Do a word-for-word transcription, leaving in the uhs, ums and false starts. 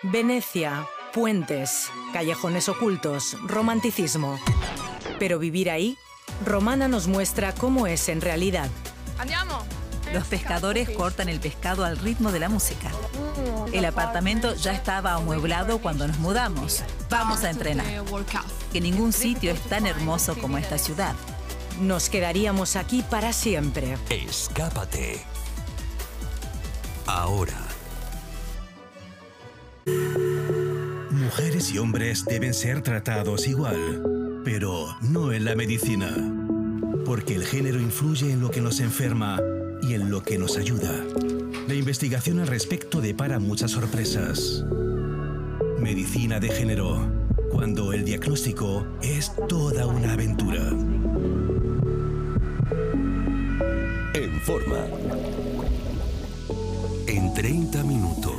Venecia, puentes, callejones ocultos, romanticismo. Pero vivir ahí, Romana nos muestra cómo es en realidad. Andiamo. Los pescadores cortan el pescado al ritmo de la música. El apartamento ya estaba amueblado cuando nos mudamos. Vamos a entrenar. Que ningún sitio es tan hermoso como esta ciudad. Nos quedaríamos aquí para siempre. Escápate. Ahora. Mujeres y hombres deben ser tratados igual, pero no en la medicina. Porque el género influye en lo que nos enferma y en lo que nos ayuda. La investigación al respecto depara muchas sorpresas. Medicina de género, cuando el diagnóstico es toda una aventura. En Forma. En treinta minutos.